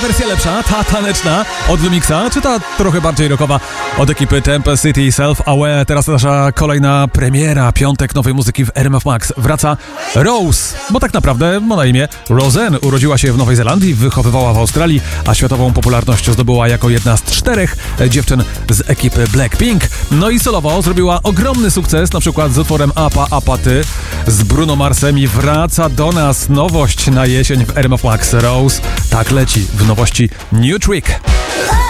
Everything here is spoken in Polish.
wersja lepsza, ta taneczna od Lumixa, czy ta trochę bardziej rockowa od ekipy Tempest City Self Aware? Teraz nasza kolejna premiera, piątek nowej muzyki w RMF Max. Wraca Rose, bo tak naprawdę ma na imię Roseanne. Urodziła się w Nowej Zelandii, wychowywała w Australii, a światową popularność zdobyła jako jedna z 4 dziewczyn z ekipy Blackpink. No i solowo zrobiła ogromny sukces, na przykład z utworem Apa Ty z Bruno Marsem, i wraca do nas nowość na jesień w RMF Max. Rose tak leci w nowości New Trick.